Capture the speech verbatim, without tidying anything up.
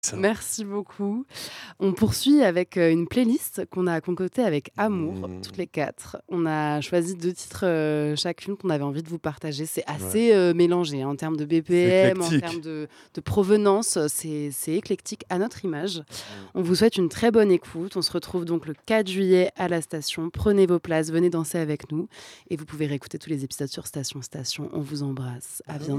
Ça. Merci beaucoup. On poursuit avec, heu, une playlist qu'on a concoctée avec amour, Mmh. toutes les quatre. On a choisi deux titres, heu, chacune qu'on avait envie de vous partager. C'est Ouais. assez, heu, mélangé, hein, en termes de C'est B P M, en termes éclectique. de de provenance, c'est c'est éclectique à notre image. Mmh. On vous souhaite une très bonne écoute. On se retrouve donc le quatre juillet à la station. Prenez vos places, venez danser avec nous et vous pouvez réécouter tous les épisodes sur Station Station. On vous embrasse. À bien